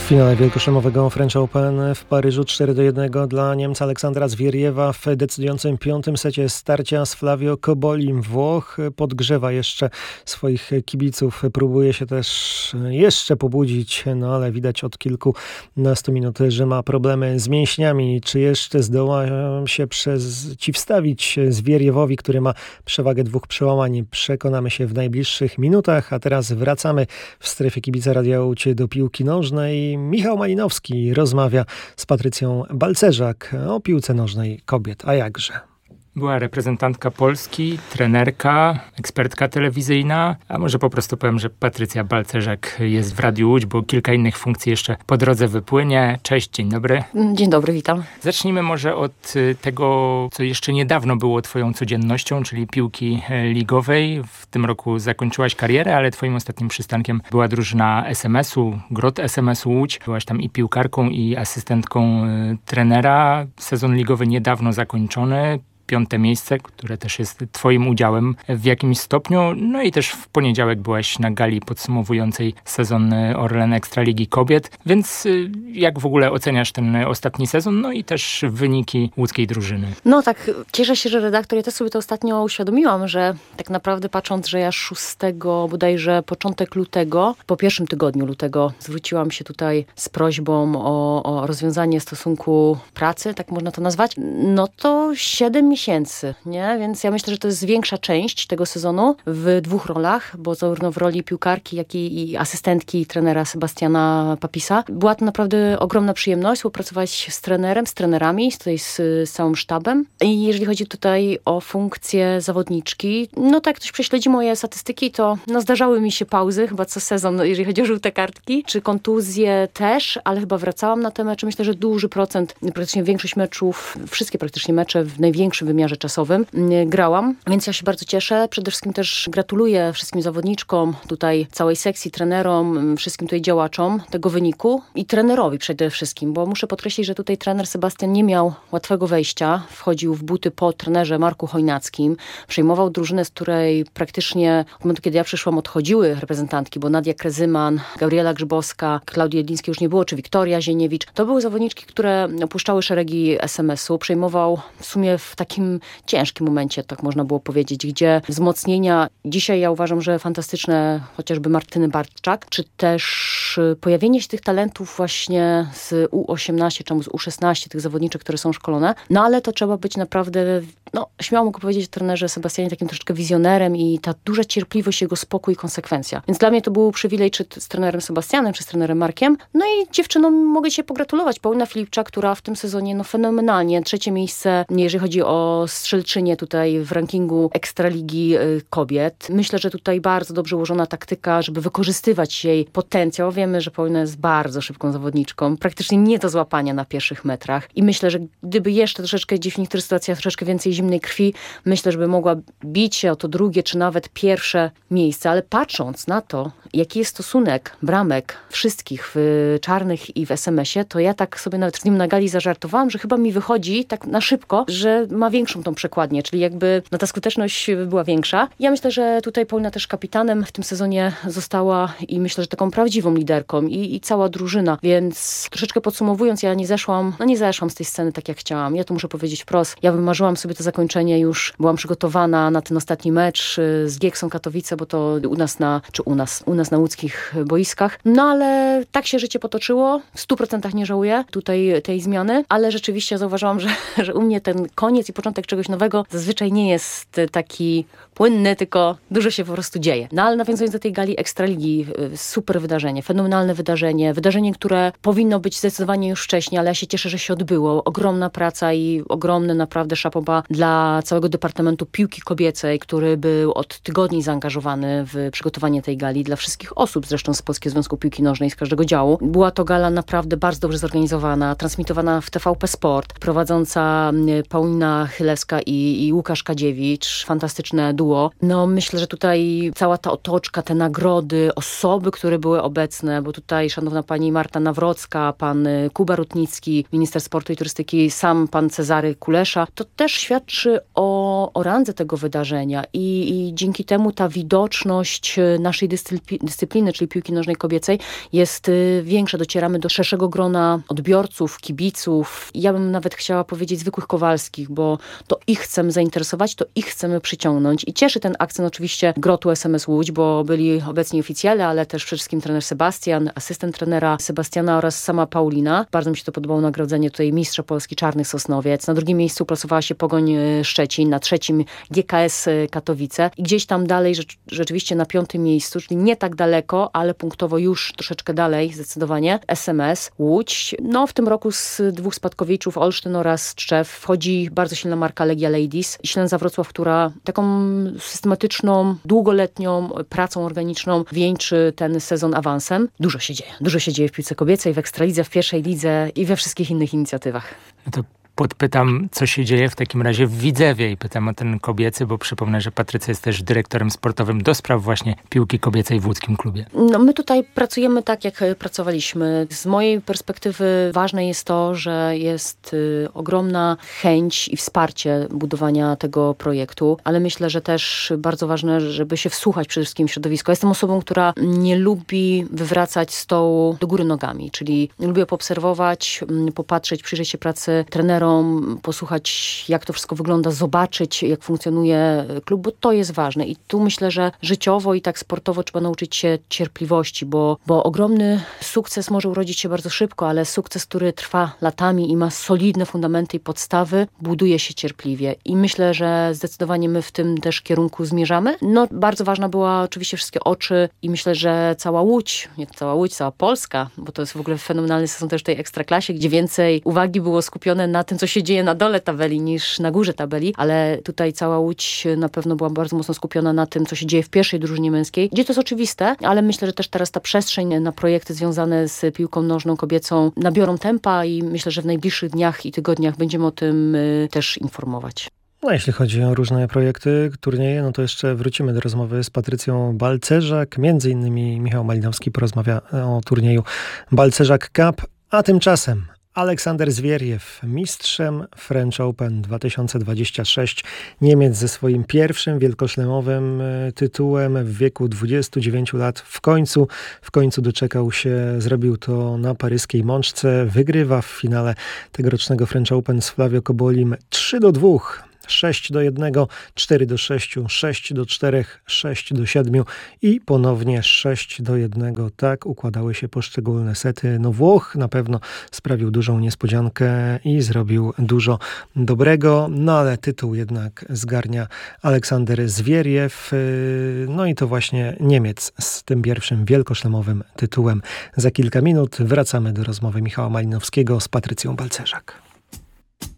finale wielkoszlemowego French Open w Paryżu 4-1 dla Niemca Aleksandra Zwieriewa w decydującym piątym secie starcia z Flavio Cobolim. Włoch podgrzewa jeszcze swoich kibiców, próbuje się też jeszcze pobudzić, no ale widać od kilkunastu minut, że ma problemy z mięśniami. Czy jeszcze zdoła się przeciwstawić Zwieriewowi, który ma przewagę 2 przełamań? Przekonamy się w najbliższych minutach, a teraz wracamy w strefie kibica Radia Łódź do piłki nożnej. Michał Malinowski rozmawia z Patrycją Balcerzak o piłce nożnej kobiet. A jakże? Była reprezentantka Polski, trenerka, ekspertka telewizyjna, a może po prostu powiem, że Patrycja Balcerzak jest w Radiu Łódź, bo kilka innych funkcji jeszcze po drodze wypłynie. Cześć, dzień dobry. Dzień dobry, witam. Zacznijmy może od tego, co jeszcze niedawno było twoją codziennością, czyli piłki ligowej. W tym roku zakończyłaś karierę, ale twoim ostatnim przystankiem była drużyna SMS-u, Grot SMS-u Łódź. Byłaś tam i piłkarką, i asystentką trenera. Sezon ligowy niedawno zakończony. 5. miejsce, które też jest twoim udziałem w jakimś stopniu. No i też w poniedziałek byłaś na gali podsumowującej sezon Orlen Ekstraligi Kobiet. Więc jak w ogóle oceniasz ten ostatni sezon? No i też wyniki łódzkiej drużyny. No tak, cieszę się, że redaktor, ja też sobie to ostatnio uświadomiłam, że tak naprawdę patrząc, że ja 6 bodajże początek lutego, po pierwszym tygodniu lutego zwróciłam się tutaj z prośbą o rozwiązanie stosunku pracy, tak można to nazwać, no to 7 miesięcy, nie? Więc ja myślę, że to jest większa część tego sezonu w 2 rolach, bo zarówno w roli piłkarki, jak i asystentki trenera Sebastiana Papisa. Była to naprawdę ogromna przyjemność współpracować z trenerem, z trenerami, z całym sztabem. I jeżeli chodzi tutaj o funkcję zawodniczki, no tak, ktoś prześledzi moje statystyki, to zdarzały mi się pauzy, chyba co sezon, jeżeli chodzi o żółte kartki, czy kontuzje też, ale chyba wracałam na te mecze. Myślę, że duży procent, praktycznie większość meczów, wszystkie praktycznie mecze w największym wymiarze czasowym grałam, więc ja się bardzo cieszę. Przede wszystkim też gratuluję wszystkim zawodniczkom, tutaj całej sekcji, trenerom, wszystkim tutaj działaczom tego wyniku i trenerowi przede wszystkim, bo muszę podkreślić, że tutaj trener Sebastian nie miał łatwego wejścia. Wchodził w buty po trenerze Marku Chojnackim. Przejmował drużynę, z której praktycznie od momentu, kiedy ja przyszłam, odchodziły reprezentantki, bo Nadia Krezyman, Gabriela Grzybowska, Klaudii Jedlińskiej już nie było, czy Wiktoria Zieniewicz. To były zawodniczki, które opuszczały szeregi SMS-u. Przejmował w sumie w takim ciężkim momencie, tak można było powiedzieć, gdzie wzmocnienia, dzisiaj ja uważam, że fantastyczne, chociażby Martyny Bartczak, czy też pojawienie się tych talentów właśnie z U18, czy z U16, tych zawodniczek, które są szkolone, no ale to trzeba być naprawdę, śmiało mogę powiedzieć o trenerze Sebastianie, takim troszeczkę wizjonerem i ta duża cierpliwość, jego spokój i konsekwencja. Więc dla mnie to był przywilej, czy z trenerem Sebastianem, czy z trenerem Markiem. No i dziewczynom mogę się pogratulować. Paulina Filipczak, która w tym sezonie fenomenalnie, 3. miejsce, jeżeli chodzi o strzelczynię tutaj w rankingu Ekstraligi Kobiet. Myślę, że tutaj bardzo dobrze ułożona taktyka, żeby wykorzystywać jej potencjał. Wiemy, że Paulina jest bardzo szybką zawodniczką, praktycznie nie do złapania na pierwszych metrach. I myślę, że gdyby jeszcze troszeczkę w niektórych sytuacjach troszeczkę więcej zimnej krwi, myślę, żeby mogła bić się o to 2. czy nawet 1. miejsce. Ale patrząc na to, jaki jest stosunek bramek wszystkich w czarnych i w SMS-ie, to ja tak sobie nawet z nim na gali zażartowałam, że chyba mi wychodzi tak na szybko, że ma większą tą przekładnię, czyli jakby ta skuteczność była większa. Ja myślę, że tutaj Paulina też kapitanem w tym sezonie została i myślę, że taką prawdziwą liderką i cała drużyna, więc troszeczkę podsumowując, ja nie zeszłam z tej sceny tak jak chciałam. Ja tu muszę powiedzieć wprost, ja wymarzyłam sobie to zakończenie już, byłam przygotowana na ten ostatni mecz z Gieksą Katowice, bo to u nas na łódzkich boiskach. No ale tak się życie potoczyło, w 100% nie żałuję tutaj tej zmiany, ale rzeczywiście zauważyłam, że u mnie ten koniec i początek czegoś nowego zazwyczaj nie jest taki płynny, tylko dużo się po prostu dzieje. No ale nawiązując do tej gali Ekstraligi, super wydarzenie, fenomenalne wydarzenie, które powinno być zdecydowanie już wcześniej, ale ja się cieszę, że się odbyło. Ogromna praca i ogromny naprawdę szapoba dla całego Departamentu Piłki Kobiecej, który był od tygodni zaangażowany w przygotowanie tej gali, dla wszystkich osób zresztą z Polskiego Związku Piłki Nożnej, z każdego działu. Była to gala naprawdę bardzo dobrze zorganizowana, transmitowana w TVP Sport, prowadząca Paulina Chylewska i Łukasz Kadziewicz, fantastyczne duo. No myślę, że tutaj cała ta otoczka, te nagrody, osoby, które były obecne, bo tutaj szanowna pani Marta Nawrocka, pan Kuba Rutnicki, minister sportu i turystyki, sam pan Cezary Kulesza, to też świadczy o o randze tego wydarzenia i dzięki temu ta widoczność naszej dyscypliny, czyli piłki nożnej kobiecej jest większa. Docieramy do szerszego grona odbiorców, kibiców. Ja bym nawet chciała powiedzieć zwykłych Kowalskich, bo to ich chcemy zainteresować, to ich chcemy przyciągnąć. I cieszy ten akcent oczywiście grotu SMS Łódź, bo byli obecni oficjele, ale też przede wszystkim trener Sebastian, asystent trenera Sebastiana oraz sama Paulina. Bardzo mi się to podobało nagrodzenie tutaj mistrza Polski Czarnych Sosnowiec. Na drugim miejscu plasowała się Pogoń Szczecin, na trzecim GKS Katowice i gdzieś tam dalej rzeczywiście na 5. miejscu, czyli nie tak daleko, ale punktowo już troszeczkę dalej zdecydowanie SMS Łódź. No w tym roku z 2 spadkowiczów Olsztyn oraz Tczew wchodzi bardzo silna marka Legia Ladies. Ślęza Wrocław, która taką systematyczną, długoletnią pracą organiczną wieńczy ten sezon awansem. Dużo się dzieje. Dużo się dzieje w piłce kobiecej, w Ekstralidze, w pierwszej lidze i we wszystkich innych inicjatywach. No to podpytam, co się dzieje w takim razie w Widzewie i pytam o ten kobiecy, bo przypomnę, że Patrycja jest też dyrektorem sportowym do spraw właśnie piłki kobiecej w łódzkim klubie. No, my tutaj pracujemy tak, jak pracowaliśmy. Z mojej perspektywy ważne jest to, że jest ogromna chęć i wsparcie budowania tego projektu, ale myślę, że też bardzo ważne, żeby się wsłuchać przede wszystkim w środowisko. Jestem osobą, która nie lubi wywracać stołu do góry nogami, czyli lubię poobserwować, popatrzeć, przyjrzeć się pracy trenerom, posłuchać, jak to wszystko wygląda, zobaczyć, jak funkcjonuje klub, bo to jest ważne. I tu myślę, że życiowo i tak sportowo trzeba nauczyć się cierpliwości, bo ogromny sukces może urodzić się bardzo szybko, ale sukces, który trwa latami i ma solidne fundamenty i podstawy, buduje się cierpliwie. I myślę, że zdecydowanie my w tym też kierunku zmierzamy. No, bardzo ważna była oczywiście wszystkie oczy i myślę, że cała Łódź, nie cała Łódź, cała Polska, bo to jest w ogóle fenomenalny sezon też w tej Ekstraklasie, gdzie więcej uwagi było skupione na tym, co się dzieje na dole tabeli niż na górze tabeli, ale tutaj cała Łódź na pewno była bardzo mocno skupiona na tym, co się dzieje w pierwszej drużynie męskiej, gdzie to jest oczywiste, ale myślę, że też teraz ta przestrzeń na projekty związane z piłką nożną kobiecą nabiorą tempa i myślę, że w najbliższych dniach i tygodniach będziemy o tym też informować. No, jeśli chodzi o różne projekty, turnieje, no to jeszcze wrócimy do rozmowy z Patrycją Balcerzak. Między innymi Michał Malinowski porozmawia o turnieju Balcerzak Cup, a tymczasem Aleksander Zwierjew, mistrzem French Open 2026. Niemiec ze swoim pierwszym wielkoszlemowym tytułem w wieku 29 lat. W końcu doczekał się, zrobił to na paryskiej Mączce. Wygrywa w finale tegorocznego French Open z Flavio Cobolim 3-2. 6-1, 4-6, 6-4, 6-7 i ponownie 6-1. Tak układały się poszczególne sety. No Włoch na pewno sprawił dużą niespodziankę i zrobił dużo dobrego, no ale tytuł jednak zgarnia Aleksander Zwierjew. No i to właśnie Niemiec z tym pierwszym wielkoszlemowym tytułem. Za kilka minut wracamy do rozmowy Michała Malinowskiego z Patrycją Balcerzak.